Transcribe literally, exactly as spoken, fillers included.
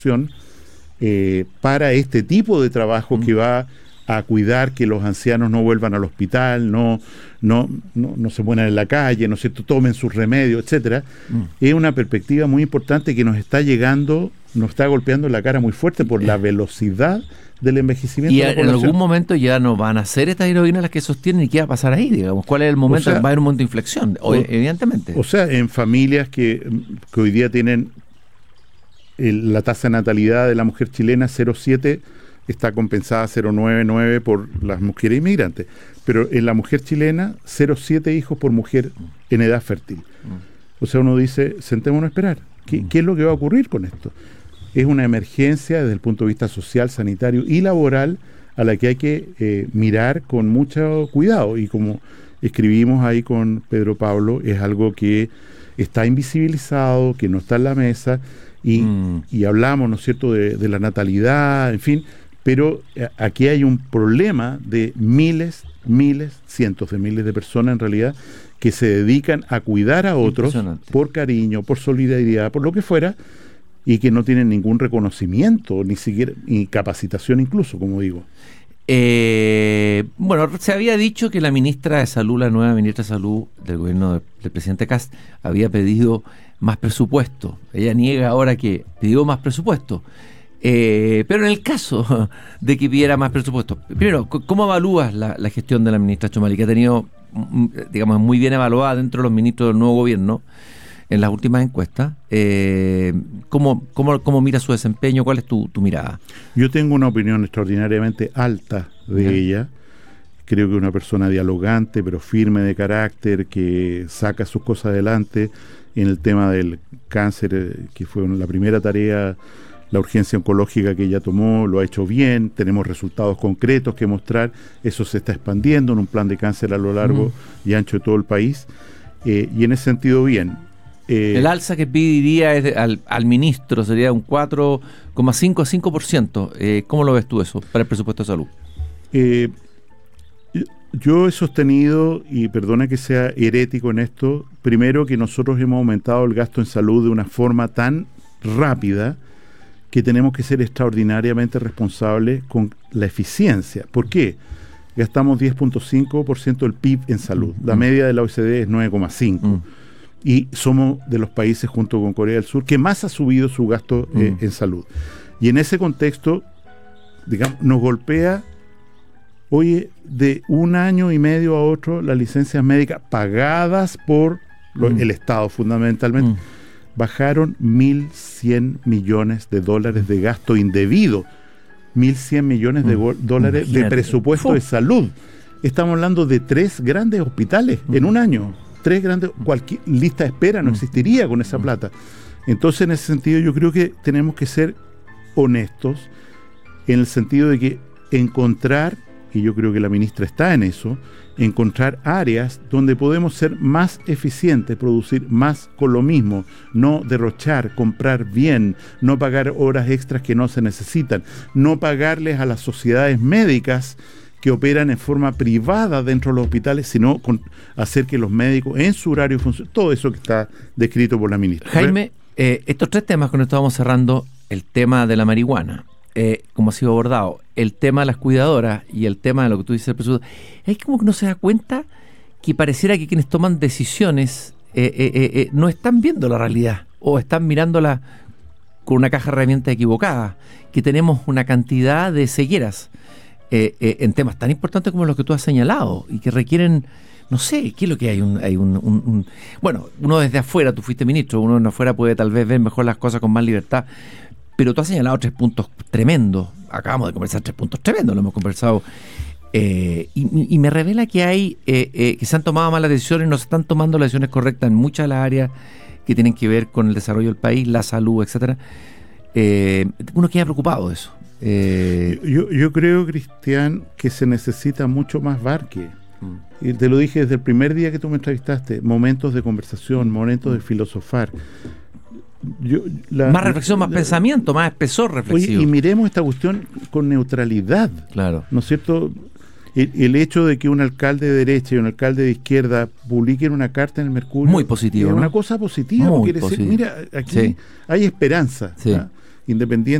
eh, para este tipo de trabajo mm. que va a cuidar que los ancianos no vuelvan al hospital, no, no, no, no se mueran en la calle, ¿no es cierto?, tomen sus remedios, etcétera. Mm. Es una perspectiva muy importante que nos está llegando, nos está golpeando en la cara muy fuerte por la velocidad del envejecimiento. Y de la en población. algún momento ya no van a ser estas heroínas las que sostienen y qué va a pasar ahí, digamos. ¿Cuál es el momento? O sea, va a haber un momento de inflexión, o, evidentemente. O sea, en familias que, que hoy día tienen el, la tasa de natalidad de la mujer chilena cero coma siete, está compensada cero coma noventa y nueve por las mujeres inmigrantes. Pero en la mujer chilena, cero coma siete hijos por mujer en edad fértil. O sea, uno dice, sentémonos a esperar. ¿Qué, ¿Qué es lo que va a ocurrir con esto? Es una emergencia desde el punto de vista social, sanitario y laboral a la que hay que eh, mirar con mucho cuidado. Y como escribimos ahí con Pedro Pablo, es algo que está invisibilizado, que no está en la mesa, y, mm. y hablamos, ¿no es cierto?, de, de la natalidad, en fin, pero aquí hay un problema de miles, miles, cientos de miles de personas en realidad que se dedican a cuidar a otros por cariño, por solidaridad, por lo que fuera, y que no tienen ningún reconocimiento, ni siquiera, ni capacitación incluso, como digo. Eh, bueno, se había dicho que la ministra de Salud, la nueva ministra de Salud del gobierno de, del presidente Kast, había pedido más presupuesto. Ella niega ahora que pidió más presupuesto. Eh, pero en el caso de que pidiera más presupuesto, primero, ¿cómo evalúas la, la gestión de la ministra Chomali, que ha tenido, digamos, muy bien evaluada dentro de los ministros del nuevo gobierno en las últimas encuestas? Eh, ¿cómo, cómo, ¿Cómo mira su desempeño? ¿Cuál es tu, tu mirada? Yo tengo una opinión extraordinariamente alta de ¿Eh? ella. Creo que es una persona dialogante, pero firme de carácter, que saca sus cosas adelante. En el tema del cáncer, que fue la primera tarea, la urgencia oncológica que ella tomó, lo ha hecho bien, tenemos resultados concretos que mostrar, eso se está expandiendo en un plan de cáncer a lo largo mm. y ancho de todo el país, eh, y en ese sentido bien. Eh, el alza que pediría es de, al, al ministro sería un cuatro coma cinco a cinco por ciento. Eh, ¿Cómo lo ves tú eso para el presupuesto de salud? Eh, yo he sostenido, y perdona que sea herético en esto, primero que nosotros hemos aumentado el gasto en salud de una forma tan rápida que tenemos que ser extraordinariamente responsables con la eficiencia. ¿Por qué? Gastamos diez punto cinco por ciento del P I B en salud. La media de la O E C D es nueve coma cinco por ciento. Mm. Y somos de los países, junto con Corea del Sur, que más ha subido su gasto eh, mm. en salud. Y en ese contexto, digamos, nos golpea, oye, de un año y medio a otro, las licencias médicas pagadas por lo, mm. el Estado fundamentalmente, mm. bajaron mil cien millones de dólares de gasto indebido, mil cien millones de go- dólares Imagínate. de presupuesto Uf. de salud. Estamos hablando de tres grandes hospitales mm. en un año, tres grandes, cualquier lista de espera no mm. existiría con esa plata. Entonces, en ese sentido, yo creo que tenemos que ser honestos en el sentido de que encontrar, y yo creo que la ministra está en eso, encontrar áreas donde podemos ser más eficientes, producir más con lo mismo, no derrochar, comprar bien, no pagar horas extras que no se necesitan, no pagarles a las sociedades médicas que operan en forma privada dentro de los hospitales, sino con hacer que los médicos en su horario funcionen, todo eso que está descrito por la ministra. Jaime, eh, estos tres temas con los que estamos cerrando, el tema de la marihuana, Eh, como ha sido abordado, el tema de las cuidadoras y el tema de lo que tú dices del presupuesto, es como que no se da cuenta que pareciera que quienes toman decisiones eh, eh, eh, no están viendo la realidad o están mirándola con una caja de herramientas equivocada, que tenemos una cantidad de cegueras eh, eh, en temas tan importantes como los que tú has señalado y que requieren, no sé, ¿qué es lo que hay? Un, hay un, un, un bueno, uno desde afuera, tú fuiste ministro, uno desde afuera puede tal vez ver mejor las cosas con más libertad. Pero tú has señalado tres puntos tremendos. Acabamos de conversar tres puntos tremendos, lo hemos conversado. Eh, y, y me revela que hay eh, eh, que se han tomado malas decisiones, no se están tomando las decisiones correctas en muchas de las áreas que tienen que ver con el desarrollo del país, la salud, etcétera. Eh, uno queda preocupado de eso. Eh, yo, yo creo, Cristian, que se necesita mucho más barque. Mm. Y te lo dije desde el primer día que tú me entrevistaste. Momentos de conversación, momentos mm. de filosofar. Yo, la, más reflexión, más la, pensamiento, más espesor reflexivo. Oye, y miremos esta cuestión con neutralidad. Claro. ¿No es cierto? El, el hecho de que un alcalde de derecha y un alcalde de izquierda publiquen una carta en el Mercurio. Muy positivo. Es ¿no? una cosa positiva. Muy Quiere positivo. decir, mira, aquí sí. hay esperanza. Sí. ¿Ah? independiente